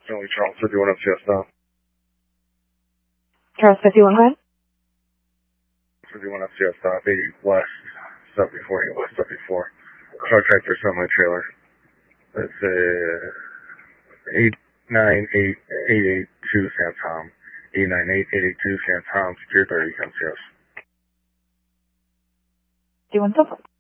Only Charles 51 FCS now. Charles 51, go ahead. 51 FCS stop, 80 West, 74, West 74. Car tractor semi-trailer. That's 898882 San Tom. 898882 San Tom, Secure 30 MCS. Do you want to